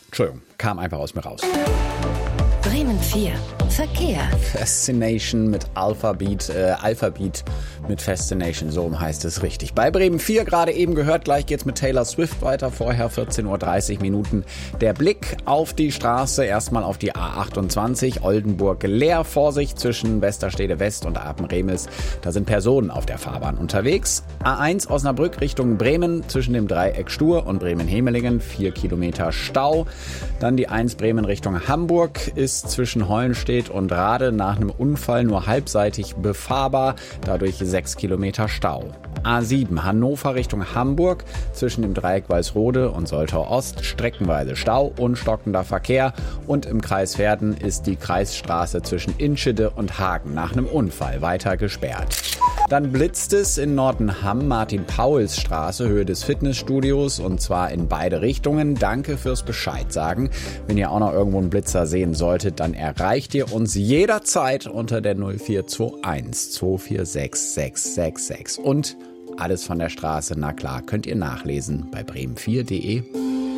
Entschuldigung, kam einfach aus mir raus. Bremen 4. Verkehr. Fascination mit Alphabet mit Fascination, so heißt es richtig. Bei Bremen 4 gerade eben gehört, gleich geht's mit Taylor Swift weiter, vorher 14:30 Uhr. Der Blick auf die Straße, erstmal auf die A28, Oldenburg leer, Vorsicht zwischen Westerstede West und Apen-Remels, da sind Personen auf der Fahrbahn unterwegs. A1 Osnabrück Richtung Bremen, zwischen dem Dreieck Stur und Bremen-Hemelingen, 4 Kilometer Stau. Dann die 1 Bremen Richtung Hamburg ist zwischen Hollenstedt und Rade nach einem Unfall nur halbseitig befahrbar, dadurch 6 Kilometer Stau. A7 Hannover Richtung Hamburg, zwischen dem Dreieck Walsrode und Soltau Ost streckenweise Stau und stockender Verkehr, und im Kreis Verden ist die Kreisstraße zwischen Inschede und Hagen nach einem Unfall weiter gesperrt. Dann blitzt es in Nordenham, Martin-Pauls-Straße, Höhe des Fitnessstudios, und zwar in beide Richtungen. Danke fürs Bescheid sagen. Wenn ihr auch noch irgendwo einen Blitzer sehen solltet, dann erreicht ihr uns jederzeit unter der 0421 246 666. Und alles von der Straße, na klar, könnt ihr nachlesen bei bremen4.de.